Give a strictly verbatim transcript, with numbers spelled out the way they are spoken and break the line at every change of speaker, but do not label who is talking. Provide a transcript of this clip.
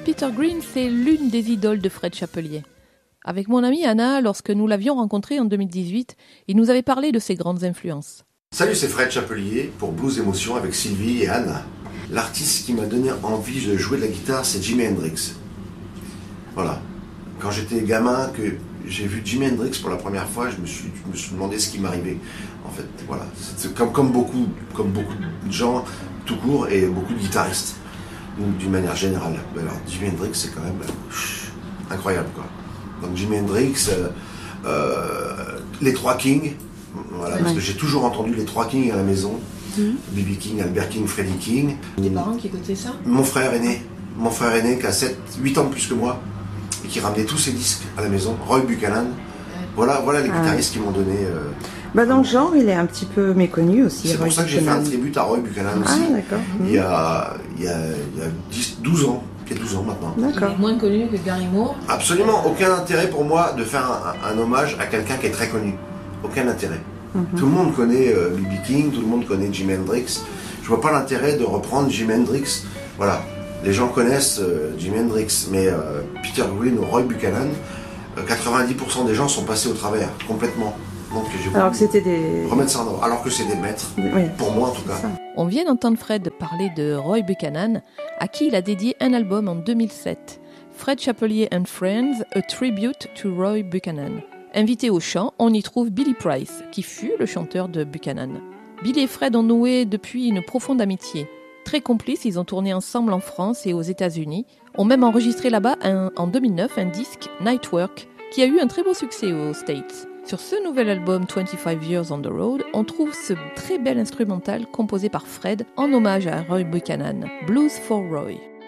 Peter Green, c'est l'une des idoles de Fred Chapelier. Avec mon amie Anna, lorsque nous l'avions rencontré en deux mille dix-huit, il nous avait parlé de ses grandes influences.
Salut, c'est Fred Chapelier pour Blues Émotions avec Sylvie et Anna. L'artiste qui m'a donné envie de jouer de la guitare, c'est Jimi Hendrix. Voilà. Quand j'étais gamin, que j'ai vu Jimi Hendrix pour la première fois, je me suis, je me suis demandé ce qui m'arrivait. En fait, voilà. C'est comme, comme, beaucoup, comme beaucoup de gens, tout court, et beaucoup de guitaristes, d'une manière générale. Alors, Jimi Hendrix, c'est quand même pff, incroyable, quoi. Donc, Jimi Hendrix, euh, euh, les trois Kings, voilà, parce que j'ai toujours entendu les trois Kings à la maison. Mmh. B B King, Albert King, Freddie King.
Tes parents qui écoutaient ça?
Mon frère aîné, mon frère aîné qui a sept, huit ans de plus que moi, et qui ramenait tous ses disques à la maison, Roy Buchanan. Ouais. Voilà, voilà les guitaristes ah. qui m'ont donné... Euh,
bah dans le genre, il est un petit peu méconnu aussi.
C'est
Roy
pour ça que j'ai fait un tribut à Roy Buchanan
ah,
aussi.
D'accord. Mmh.
Il y a, il y a, il y a dix, douze ans. Il y a douze ans maintenant.
D'accord. Il est moins connu que Gary Moore.
Absolument, aucun intérêt pour moi de faire un, un hommage à quelqu'un qui est très connu. Aucun intérêt. Mm-hmm. Tout le monde connaît euh, B B King, tout le monde connaît Jimi Hendrix. Je vois pas l'intérêt de reprendre Jimi Hendrix. Voilà, les gens connaissent euh, Jimi Hendrix, mais euh, Peter Green ou Roy Buchanan, euh, quatre-vingt-dix pour cent des gens sont passés au travers, complètement. Donc j'ai
alors que c'était des...
remettre ça en ordre, alors que c'est des maîtres, oui. Pour moi en tout cas. Ça.
On vient d'entendre Fred parler de Roy Buchanan, à qui il a dédié un album en deux mille sept. Fred Chapelier and Friends, A Tribute to Roy Buchanan. Invité au chant, on y trouve Billy Price, qui fut le chanteur de Buchanan. Billy et Fred ont noué depuis une profonde amitié. Très complices, ils ont tourné ensemble en France et aux États-Unis, ont même enregistré là-bas un, en deux mille neuf un disque, Nightwork, qui a eu un très beau succès aux States. Sur ce nouvel album twenty-five years on the Road, on trouve ce très bel instrumental composé par Fred en hommage à Roy Buchanan, Blues for Roy.